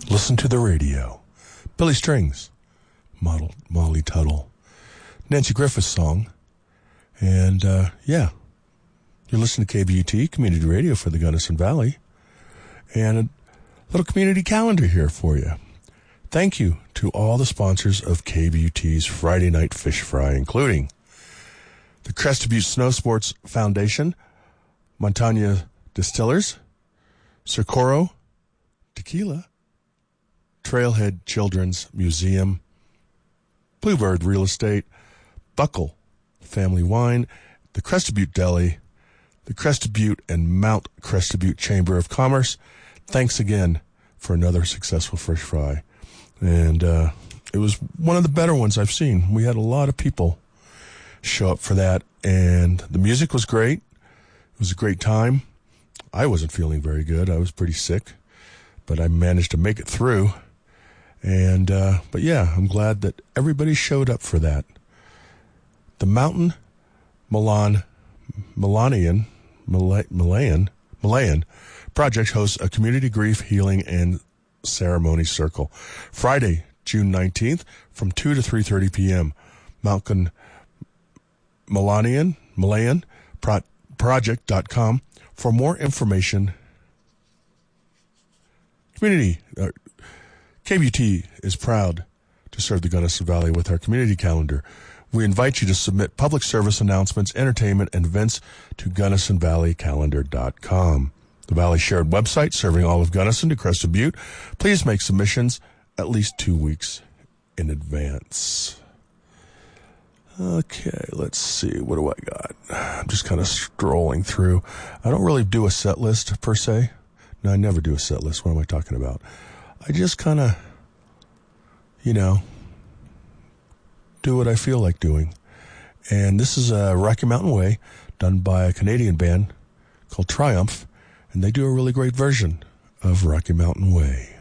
Listen to the radio. Billy Strings, Molly Tuttle, Nancy Griffith's song. And, you're listening to KBUT, Community Radio for the Gunnison Valley. And a little community calendar here for you. Thank you to all the sponsors of KBUT's Friday Night Fish Fry, including the Crested Butte Snow Sports Foundation, Montana Distillers, Socorro Tequila, Trailhead Children's Museum, Bluebird Real Estate, Buckle Family Wine, the Crested Butte Deli, the Crested Butte and Mount Crested Butte Chamber of Commerce. Thanks again for another successful fish fry. And it was one of the better ones I've seen. We had a lot of people show up for that, and the music was great. It was a great time. I wasn't feeling very good. I was pretty sick, but I managed to make it through. And but yeah, I'm glad that everybody showed up for that. The Mountain Malayan Project hosts a community grief, healing, and ceremony circle. Friday, June 19th from 2 to 3:30 p.m. Mountain Malayan Project.com for more information. KBUT is proud to serve the Gunnison Valley with our community calendar. We invite you to submit public service announcements, entertainment, and events to GunnisonValleyCalendar.com. The Valley Shared website serving all of Gunnison to Crested Butte. Please make submissions at least 2 weeks in advance. Okay, let's see. What do I got? I'm just kind of strolling through. I don't really do a set list per se. No, I never do a set list. What am I talking about? I just kind of, do what I feel like doing. And this is a Rocky Mountain Way done by a Canadian band called Triumph. And they do a really great version of Rocky Mountain Way.